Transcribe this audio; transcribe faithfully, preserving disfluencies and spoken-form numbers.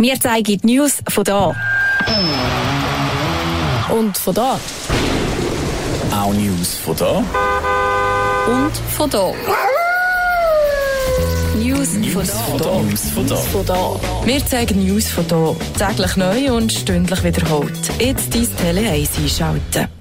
Wir zeigen die News von da. Und von da. Auch News von da. Und von da. News, News von von da. da. News von da. Von da. Wir zeigen News von hier. Täglich neu und stündlich wiederholt. Jetzt dein Tele eins einschalten.